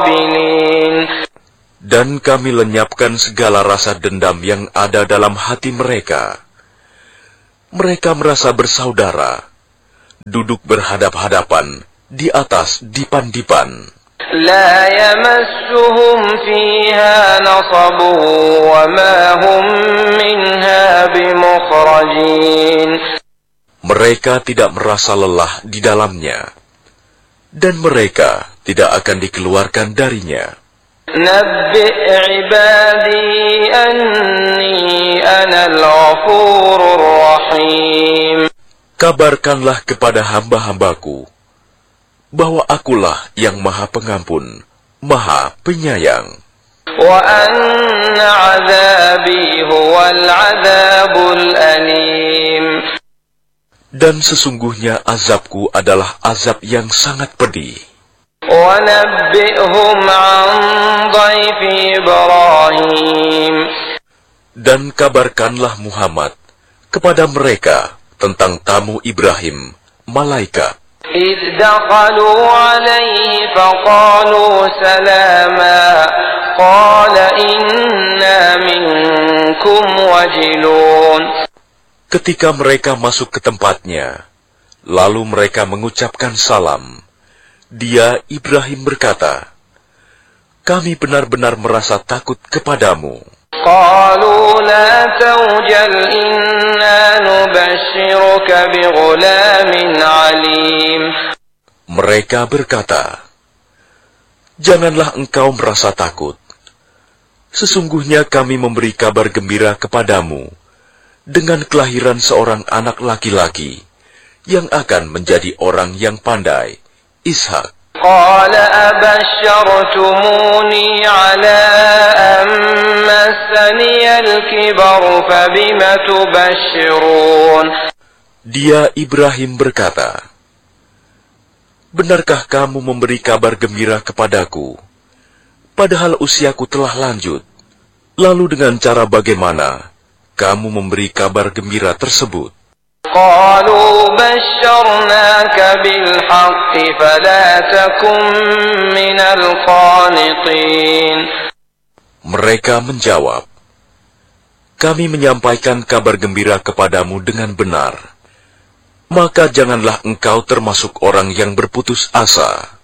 Dan kami lenyapkan segala rasa dendam yang ada dalam hati mereka. Mereka merasa bersaudara, duduk berhadap-hadapan di atas dipan-dipan. لا يمسهم فيها نصب وما هم منها بمخرجين. Mereka tidak merasa lelah di dalamnya, dan mereka tidak akan dikeluarkan darinya. نبئ عبادي أني أنا الغفور الرحيم. Kabarkanlah kepada hamba-hambaku bahwa akulah yang Maha Pengampun, Maha Penyayang. وأن عذابي هو العذاب الأليم. Dan sesungguhnya azabku adalah azab yang sangat pedih. وَنَبِّئْهُمْ عَنْ ضَيْفِ إِبْرَاهِيمَ. Dan kabarkanlah Muhammad kepada mereka tentang tamu Ibrahim, malaikat. إِذْ دَخَلُوا عَلَيْهِ فَقَالُوا سَلَامًا قَالَ إِنَّا مِنْكُمْ وَجِلُونَ. Ketika mereka masuk ke tempatnya, lalu mereka mengucapkan salam. Dia, Ibrahim, berkata, "Kami benar-benar merasa takut kepadamu." قَالُوا لَا تَوْجَلْ إِنَّا نُبَشِّرُكَ بِغُلَامٍ عَلِيمٍ. Mereka berkata, "Janganlah engkau merasa takut. Sesungguhnya kami memberi kabar gembira kepadamu dengan kelahiran seorang anak laki-laki yang akan menjadi orang yang pandai, Ishak." قال أبشرتموني على أن مسني الكبر فبم تبشرون. Dia, Ibrahim, berkata, "Benarkah kamu memberi kabar gembira kepadaku, padahal usiaku telah lanjut? Lalu dengan cara bagaimana kamu memberi kabar gembira tersebut?" قالوا بشرناك بالحق فلا تكن من القانطين. Mereka menjawab, "Kami menyampaikan kabar gembira kepadamu dengan benar, maka janganlah engkau termasuk orang yang berputus asa."